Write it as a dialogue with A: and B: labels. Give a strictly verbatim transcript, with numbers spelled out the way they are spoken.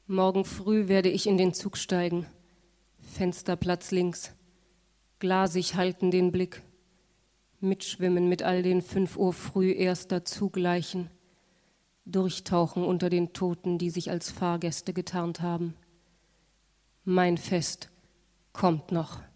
A: Morgen früh werde ich in den Zug steigen, Fensterplatz links, glasig halten den Blick, mitschwimmen mit all den fünf Uhr früh erster Zugleichen, durchtauchen unter den Toten, die sich als Fahrgäste getarnt haben. Mein Fest kommt noch.